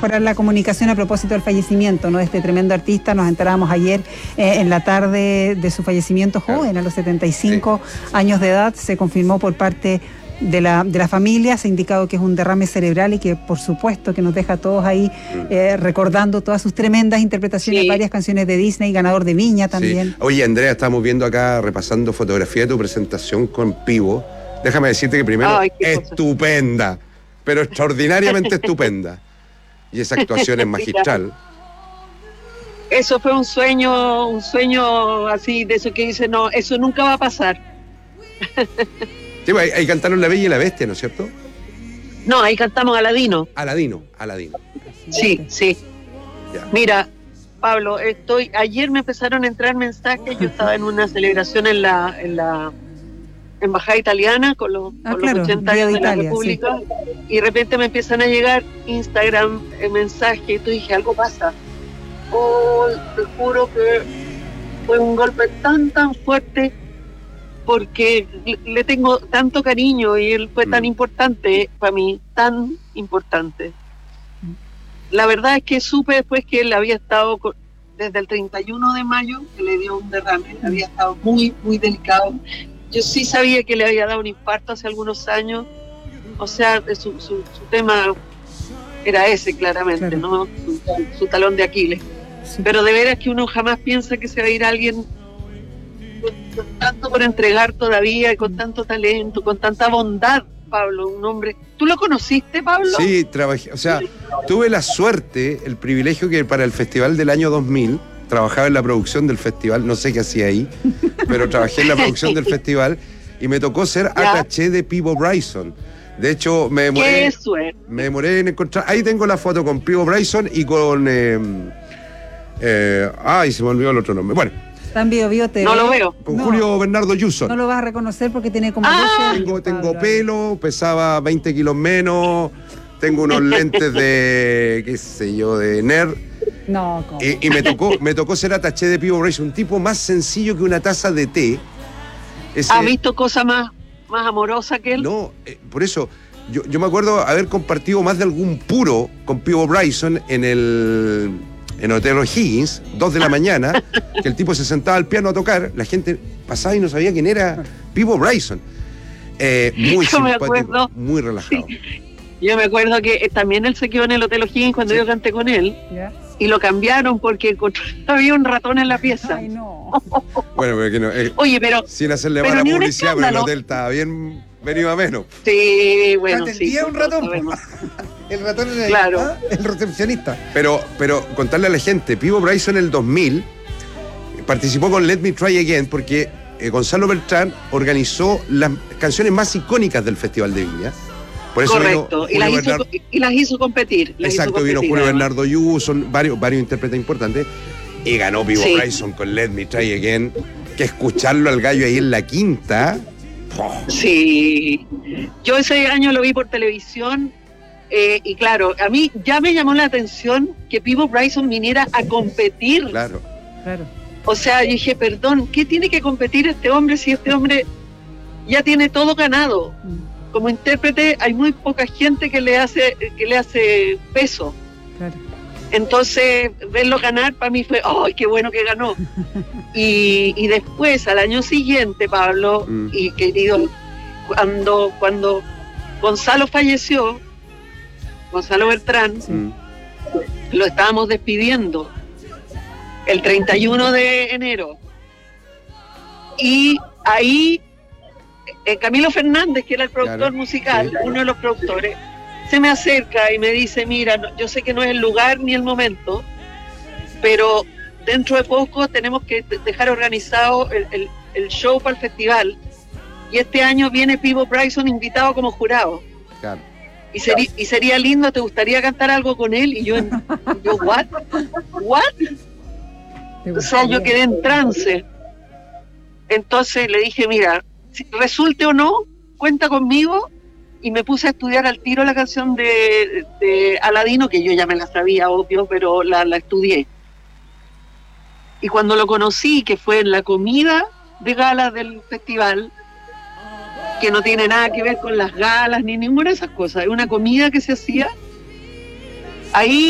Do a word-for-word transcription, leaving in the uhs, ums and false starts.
mejorar la comunicación a propósito del fallecimiento, ¿no?, de este tremendo artista. Nos enterábamos ayer eh, en la tarde de su fallecimiento joven, a los setenta y cinco sí. años de edad. Se confirmó por parte de la, de la familia, se ha indicado que es un derrame cerebral y que por supuesto que nos deja a todos ahí eh, recordando todas sus tremendas interpretaciones, sí. varias canciones de Disney, ganador de Viña también. Sí. Oye, Andrea, estamos viendo acá, repasando fotografía de tu presentación con Pivo. Déjame decirte que primero, Ay, estupenda, cosa. pero extraordinariamente estupenda. Y esa actuación es magistral. Eso fue un sueño, un sueño así, de eso que dice, no, eso nunca va a pasar. Sí, ahí, ahí cantaron La Bella y la Bestia, ¿no es cierto? No, ahí cantamos Aladino. Aladino, Aladino. Sí, sí. Ya. Mira, Pablo, estoy. Ayer me empezaron a entrar mensajes. Yo estaba en una celebración en la, en la embajada italiana con los, ah, con claro, los ochenta años de, de Italia, la República, sí. y de repente me empiezan a llegar Instagram eh, mensajes. Y tú dije, algo pasa. Oh, te juro que fue un golpe tan, tan fuerte. Porque le tengo tanto cariño y él fue mm. tan importante para mí, tan importante. La verdad es que supe después que él había estado con, desde el treinta y uno de mayo, que le dio un derrame, mm. había estado muy, muy delicado. Yo sí sabía que le había dado un infarto hace algunos años, o sea, su, su, su tema era ese claramente, claro. ¿no? Su, su, su talón de Aquiles. Sí. Pero de veras que uno jamás piensa que se va a ir alguien Con, con tanto por entregar todavía, con tanto talento, con tanta bondad, Pablo, un hombre. ¿Tú lo conociste, Pablo? Sí, trabajé, o sea, tuve la suerte, el privilegio que para el festival del año dos mil, trabajaba en la producción del festival, no sé qué hacía ahí, pero trabajé en la producción del festival y me tocó ser ataché de Peabo Bryson. De hecho, me demoré, ¡Qué suerte! me demoré en encontrar, ahí tengo la foto con Peabo Bryson y con, eh, eh, ay, se me olvidó el otro nombre, bueno. Está en Bio Bio T V. No lo veo. Con no, Julio Bernardo Yuson. No lo vas a reconocer porque tiene como ah, doce Tengo, tengo pelo, pesaba veinte kilos menos, tengo unos lentes de, qué sé yo, de nerd. No, ¿cómo? Y, y me tocó me tocó ser ataché de Peabo Bryson, un tipo más sencillo que una taza de té. Ese, ¿has visto cosa más, más amorosa que él? No, eh, por eso, yo, yo me acuerdo haber compartido más de algún puro con Peabo Bryson en el... en el Hotel O'Higgins, dos de la mañana, que el tipo se sentaba al piano a tocar, la gente pasaba y no sabía quién era Peabo Bryson. Eh, muy yo simpático, me acuerdo, muy relajado. Sí. Yo me acuerdo que eh, también él se quedó en el Hotel O'Higgins cuando sí. yo canté con él, yeah. y lo cambiaron porque había un ratón en la pieza. Ay, no. Bueno, pero que no, eh, Oye, pero... sin hacerle mala publicidad, pero el hotel estaba bien venido a menos. Sí, bueno, sí. un ratón. El ratón era claro. ¿ah? el recepcionista. Pero, pero contarle a la gente, Peabo Bryson en el dos mil participó con Let Me Try Again porque eh, Gonzalo Beltrán organizó las canciones más icónicas del Festival de Viña. Por eso correcto, y las, Bernardo, hizo, y las hizo competir. Las exacto, hizo competir, vino Julio Bernardo Yuson, varios, varios intérpretes importantes, y ganó Peabo sí. Bryson con Let Me Try Again, que escucharlo al gallo ahí en la quinta. ¡Oh! Sí, yo ese año lo vi por televisión. Eh, y claro, a mí ya me llamó la atención que Peabo Bryson viniera a competir. Claro, claro. O sea, yo dije, perdón, ¿qué tiene que competir este hombre si este hombre ya tiene todo ganado? Como intérprete hay muy poca gente que le hace que le hace peso. Claro. Entonces, verlo ganar para mí fue, ¡ay, qué bueno que ganó! y, y después, al año siguiente, Pablo, mm. y querido, cuando, cuando Gonzalo falleció, Gonzalo Beltrán, sí. lo estábamos despidiendo el treinta y uno de enero. Y ahí eh, Camilo Fernández, que era el productor claro. musical, sí. uno de los productores, se me acerca y me dice, mira, no, yo sé que no es el lugar ni el momento, pero dentro de poco tenemos que dejar organizado el, el, el show para el festival, y este año viene Peabo Bryson invitado como jurado. Claro. Y sería, y sería lindo, ¿te gustaría cantar algo con él? Y yo, yo ¿what? ¿What? O sea, yo quedé en trance. Entonces le dije, mira, si resulte o no, cuenta conmigo, y me puse a estudiar al tiro la canción de, de Aladino, que yo ya me la sabía, obvio, pero la, la estudié. Y cuando lo conocí, que fue en la comida de gala del festival, que no tiene nada que ver con las galas ni ninguna de esas cosas, es una comida que se hacía ahí.